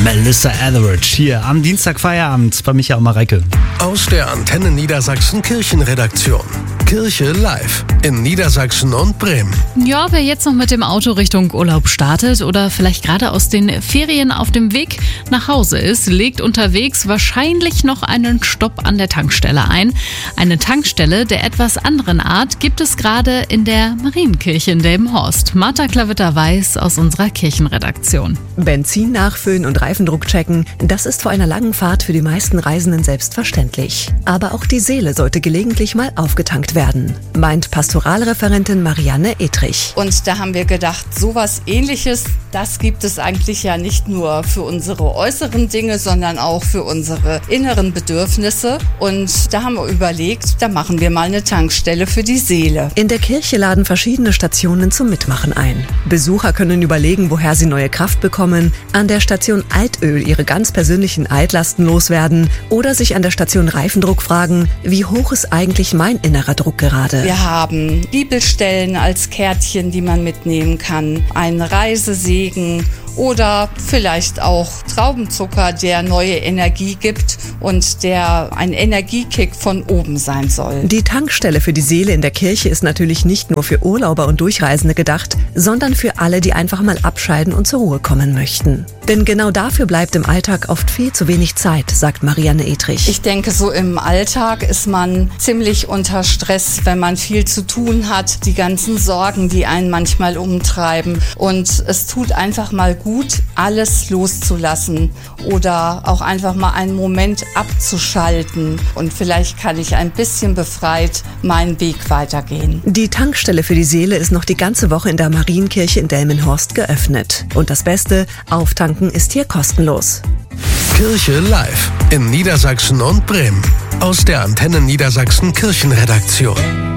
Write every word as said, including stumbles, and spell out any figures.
Melissa Etheridge hier am Dienstag Feierabend bei Micha und Mareike. Aus der Antenne Niedersachsen Kirchenredaktion. Kirche live in Niedersachsen und Bremen. Ja, wer jetzt noch mit dem Auto Richtung Urlaub startet oder vielleicht gerade aus den Ferien auf dem Weg nach Hause ist, legt unterwegs wahrscheinlich noch einen Stopp an der Tankstelle ein. Eine Tankstelle der etwas anderen Art gibt es gerade in der Marienkirche in Delmenhorst. Martha Klavitter-Weiß aus unserer Kirchenredaktion. Benzin nachfüllen und Reifendruck checken, das ist vor einer langen Fahrt für die meisten Reisenden selbstverständlich. Aber auch die Seele sollte gelegentlich mal aufgetankt werden, meint Pastoralreferentin Marianne Etrich. Und da haben wir gedacht, sowas Ähnliches, das gibt es eigentlich ja nicht nur für unsere äußeren Dinge, sondern auch für unsere inneren Bedürfnisse. Und da haben wir überlegt, da machen wir mal eine Tankstelle für die Seele. In der Kirche laden verschiedene Stationen zum Mitmachen ein. Besucher können überlegen, woher sie neue Kraft bekommen, an der Station Altöl ihre ganz persönlichen Altlasten loswerden oder sich an der Station Reifendruck fragen, wie hoch ist eigentlich mein innerer Druck gerade. Wir haben Bibelstellen als Kärtchen, die man mitnehmen kann, einen Reisesegen oder vielleicht auch Traubenzucker, der neue Energie gibt und der ein Energiekick von oben sein soll. Die Tankstelle für die Seele in der Kirche ist natürlich nicht nur für Urlauber und Durchreisende gedacht, sondern für alle, die einfach mal abscheiden und zur Ruhe kommen möchten. Denn genau dafür bleibt im Alltag oft viel zu wenig Zeit, sagt Marianne Etrich. Ich denke, so im Alltag ist man ziemlich unter Stress, wenn man viel zu tun hat, die ganzen Sorgen, die einen manchmal umtreiben. Und es tut einfach mal gut, alles loszulassen oder auch einfach mal einen Moment abzuschalten. Und vielleicht kann ich ein bisschen befreit meinen Weg weitergehen. Die Tankstelle für die Seele ist noch die ganze Woche in der Marienkirche in Delmenhorst geöffnet. Und das Beste, auftanken ist hier kostenlos. Kirche live in Niedersachsen und Bremen. Aus der Antenne Niedersachsen Kirchenredaktion.